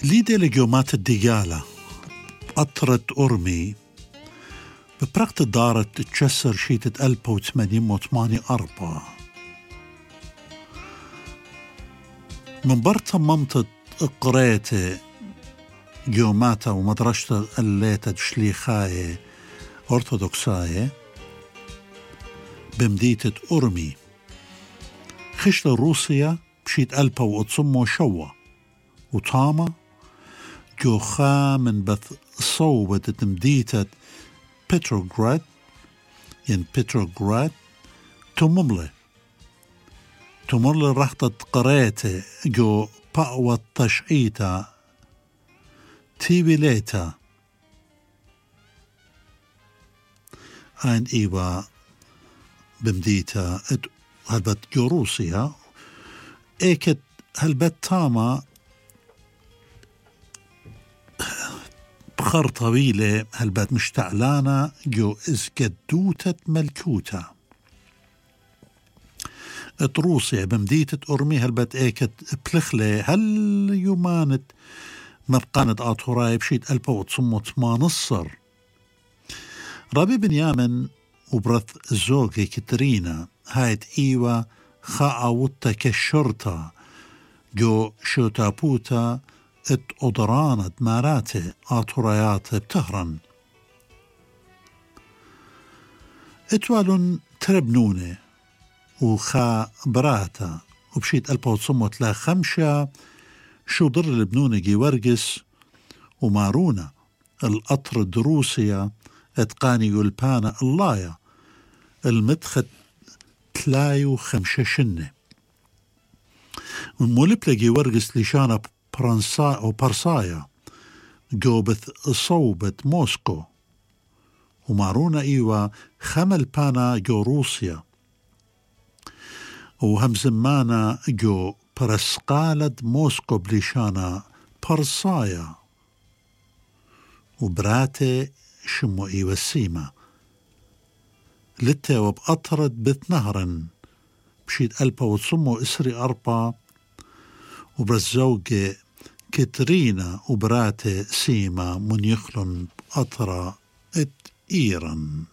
ليدي لجومات الدجالة قطرة أرمي ببرقت دارت تشسر شيتة 1884 من برطة ممتت قريتي جوماتا ومدرشة الليتة شليخاية أرثوذكساية بمديتة أرمي خشت روسيا بشيت 1800 وطامة جوخا من بث صوبة تمديتة بتروغراد ين بتروغراد تمملة رحطة قريتة جو باقوة تشعيتا تيبيليتا عين إيوا بمديتا هلبت جو روسيا ايكت هلبت تاما بخر طويلة هلبت مشتعلانة جو إزقدوتة ملكوتة روسيا بمديتة أرمي هلبت ايكت بلخلة هل يومانت مبقانت آطوراي بشيت 1918 رابي بنيامن وبرث زوجي كترينا هايت إيوا خاعوتا كشرطة جو شوتابوتا ات أدرانت ماراتي آطوريات بتهرن اتوالون تربنوني وخا براتا وبشيت 1935 شو ضر البنوني جيورجس ومارونا القطر الدروسية اتقاني يلبانا اللايا المدخت 53 شنة والمولبلة جيورجس لشانا برانسا أو برسايا جوبث صوبة موسكو ومارونا إيوا خمل بانا جو روسيا وهمزمانا جو برسقالد موسكو بليشانا برسايا وبراتي شمو إيوا السيما لتا وبأطرد بثنهرن بشيت 1904 وبرزوجة كترينا وبراتي سيما من يخلن أطرا ات إيران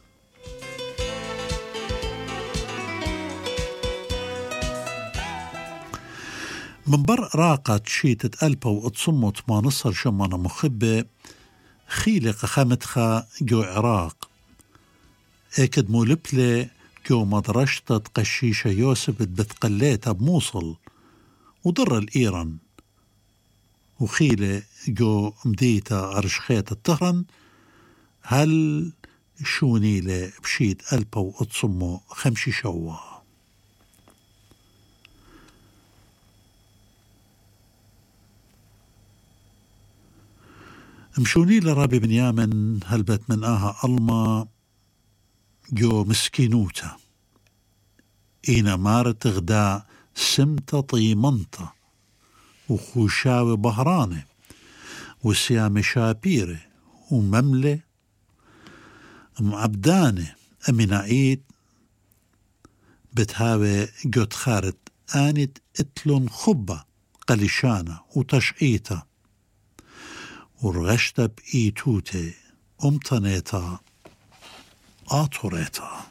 من بر راقت شيتة 1918 شمانا مخبة خيلق خمتخا جو عراق اكد مولبلة جو مدرشتة قشيشة يوسف بثقليتها بموصل وضر الإيران وخيلة جو مديتا أرشخيت التهرن هل شونيلة بشيت 1905 شوا مشونيلة رابي بنيامن هلبت من آها ألما جو مسكينوتا إينا مارت غدا سمتة طيمنطة وخوشاوي بهرانة وسيامة شابيرة ومملة معبدانة أميناعيد بتهاوي جوت خارت آنت اتلون خبة قليشانة وتشعيتا ورغشتا بإيتوتي أمتنيتا آطوريتا